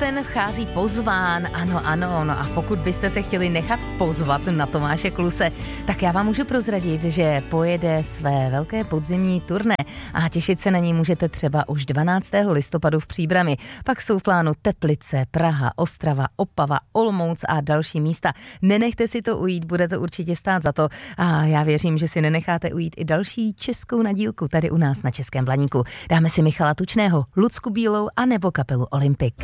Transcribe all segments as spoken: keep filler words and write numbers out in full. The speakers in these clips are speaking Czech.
květen vchází pozván, ano, ano, no a pokud byste se chtěli nechat pozvat na Tomáše Kluse, tak já vám můžu prozradit, že pojede své velké podzimní turné a těšit se na ní můžete třeba už dvanáctého listopadu v Příbrami. Pak jsou v plánu Teplice, Praha, Ostrava, Opava, Olomouc a další místa. Nenechte si to ujít, bude to určitě stát za to a já věřím, že si nenecháte ujít i další českou nadílku tady u nás na Českém Blaníku. Dáme si Michala Tučného, Lucku Bílou a nebo kapelu Olympik.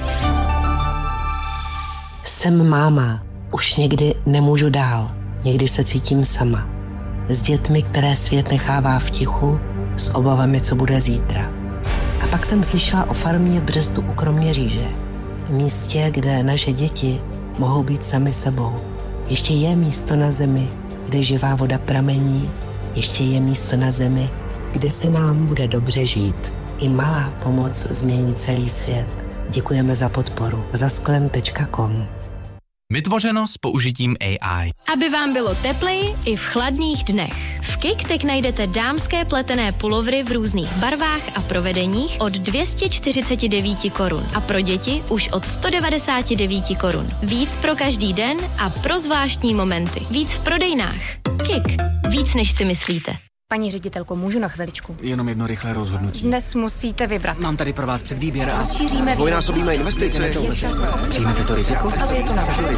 Jsem máma, už někdy nemůžu dál, někdy se cítím sama. S dětmi, které svět nechává v tichu, s obavami, co bude zítra. A pak jsem slyšela o farmě v Břestu u Kroměříže. V místě, kde naše děti mohou být sami sebou. Ještě je místo na zemi, kde živá voda pramení. Ještě je místo na zemi, kde se nám bude dobře žít. I malá pomoc změní celý svět. Děkujeme za podporu. zasklem tečka com. Vytvořeno s použitím A I. Aby vám bylo tepleji i v chladných dnech. V Kik najdete dámské pletené pulovry v různých barvách a provedeních od dvě stě čtyřicet devět korun a pro děti už od sto devadesát devět korun. Víc pro každý den a pro zvláštní momenty. Víc v prodejnách. Kik. Víc než si myslíte. Paní ředitelko, můžu na chviličku? Jenom jedno rychlé rozhodnutí. Dnes musíte vybrat. Mám tady pro vás předvýběr a... Rozšíříme... Dvojnásobíme investice. Přijmete to riziko? Ale je to na vás.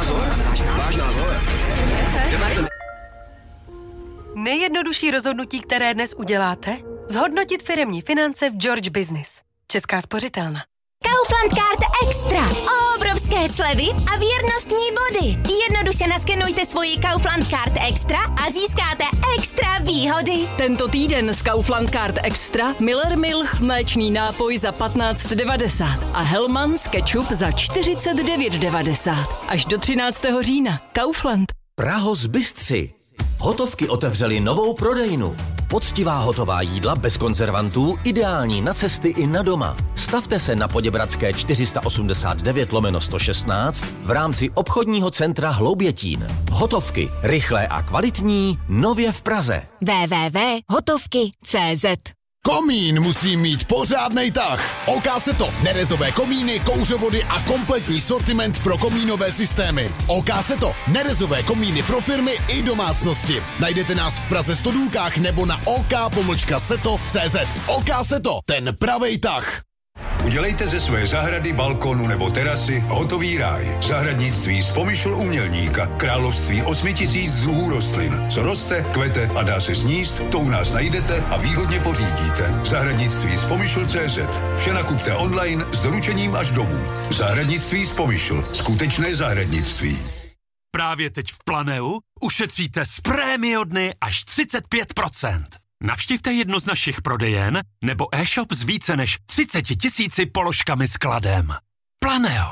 Nejjednodušší rozhodnutí, které dnes uděláte? Zhodnotit firemní finance v George Business. Česká spořitelna. Kaufland Card Extra. Obrovské slevy a věrnostní body. Jednoduše naskenujte svoji Kaufland Card Extra a získáte extra výhody. Tento týden z Kaufland Card Extra Miller Milch mléčný nápoj za patnáct devadesát a Hellmann's ketchup za čtyřicet devět devadesát. Až do třináctého října. Kaufland. Prahos Bystři. Hotovky otevřeli novou prodejnu. Poctivá hotová jídla bez konzervantů, ideální na cesty i na doma. Stavte se na Poděbradské čtyři sta osmdesát devět lomeno sto šestnáct v rámci obchodního centra Hloubětín. Hotovky, rychlé a kvalitní, nově v Praze. w w w tečka hotovky tečka cé zet. Komín musí mít pořádnej tah. Oká se to. Nerezové komíny, kouřovody a kompletní sortiment pro komínové systémy. Oká se to. Nerezové komíny pro firmy i domácnosti. Najdete nás v Praze Stodůlkách nebo na ok pomlčka seto tečka cé zet. Oká se to. Ten pravej tah. Udělejte ze své zahrady, balkónu nebo terasy hotový ráj. Zahradnictví Spomyšl umělníka. Království osmi tisíc druhů rostlin. Co roste, kvete a dá se sníst, to u nás najdete a výhodně pořídíte. Zahradnictví Spomyšl tečka cé zet. Vše nakupte online s doručením až domů. Zahradnictví Spomyšl. Skutečné zahradnictví. Právě teď v Planeu ušetříte z prémio dny až třicet pět procent. Navštivte jednu z našich prodejen nebo e-shop s více než třicet tisíci položkami s kladem. Planeo.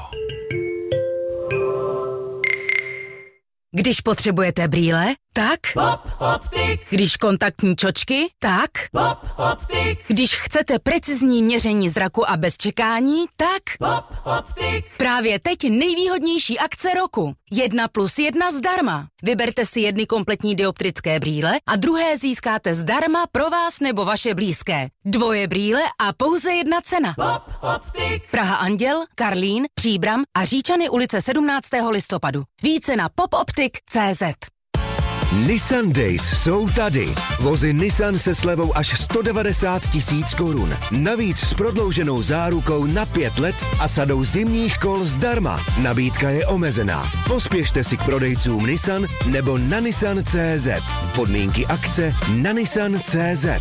Když potřebujete brýle, tak Pop Optik. Když kontaktní čočky, tak Pop Optik. Když chcete precizní měření zraku a bez čekání, tak Pop Optik. Právě teď nejvýhodnější akce roku. Jedna plus jedna zdarma. Vyberte si jedny kompletní dioptrické brýle a druhé získáte zdarma pro vás nebo vaše blízké. Dvoje brýle a pouze jedna cena. Pop Optik. Praha Anděl, Karlín, Příbram a Říčany ulice sedmnáctého listopadu. Více na popoptik tečka cé zet. Nissan Days jsou tady. Vozy Nissan se slevou až sto devadesát tisíc korun. Navíc s prodlouženou zárukou na pět let a sadou zimních kol zdarma. Nabídka je omezená. Pospěšte si k prodejcům Nissan nebo na nissan tečka cé zet. Podmínky akce na nissan tečka cé zet.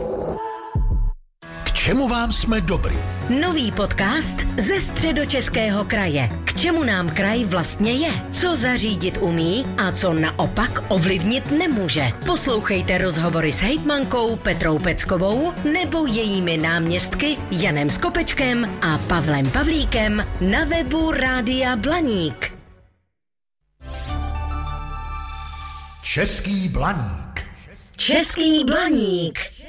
K čemu vám jsme dobrý? Nový podcast ze Středočeského kraje. K čemu nám kraj vlastně je? Co zařídit umí a co naopak ovlivnit nemůže? Poslouchejte rozhovory s hejtmankou Petrou Peckovou nebo jejími náměstky Janem Skopečkem a Pavlem Pavlíkem na webu Rádia Blaník. Český Blaník. Český Blaník.